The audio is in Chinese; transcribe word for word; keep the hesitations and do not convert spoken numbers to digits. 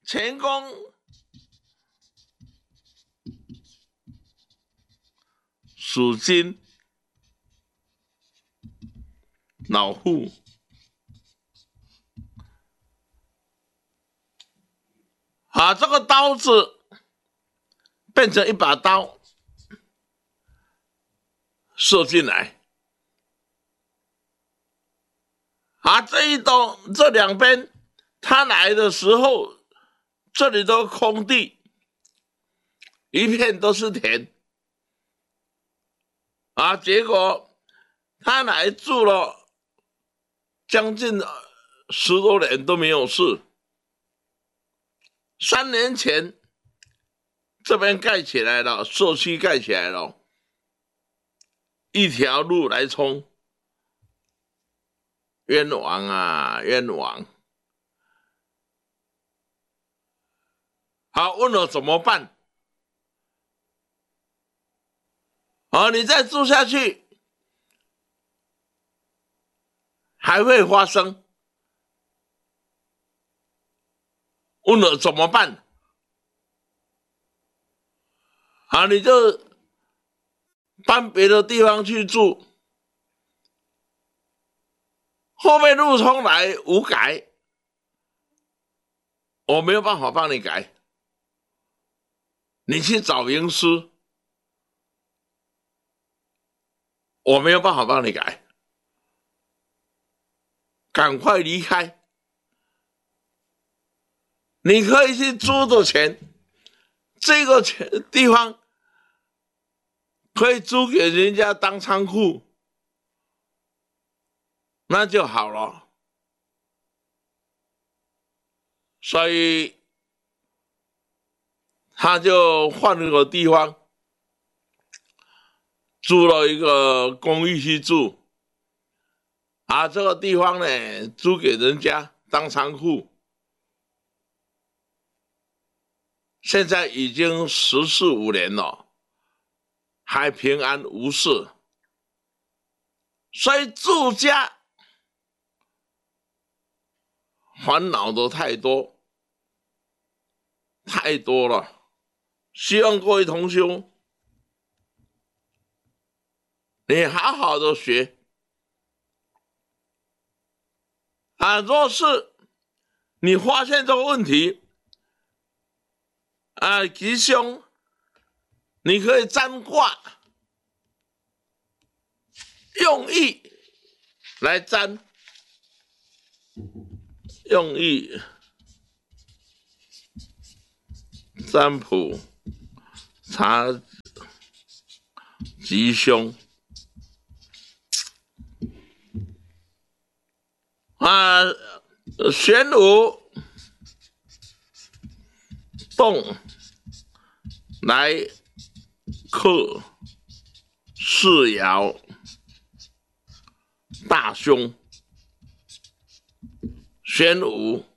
乾宫属金，老户。啊，这个刀子变成一把刀射进来。啊，这一栋这两边，他来的时候，这里都空地，一片都是田。啊，结果他来住了将近十多年都没有事。三年前，这边盖起来了，社区盖起来了，一条路来冲，冤枉啊，冤枉！好，问了怎么办？好，你再住下去，还会发生。问了怎么办？好，你就搬别的地方去住。后面路冲来无改，我没有办法帮你改，你去找营师，我没有办法帮你改，赶快离开。你可以去租的钱，这个钱地方可以租给人家当仓库，那就好了。所以他就换了个地方，租了一个公寓去住。啊，这个地方呢，租给人家当仓库。现在已经十四五年了，还平安无事。所以住家烦恼的太多，太多了。希望各位同修，你好好的学啊！若是你发现这个问题啊，吉凶，你可以占卦，用意来占，用意占卜查吉凶啊，玄武动来克四爻大凶，玄武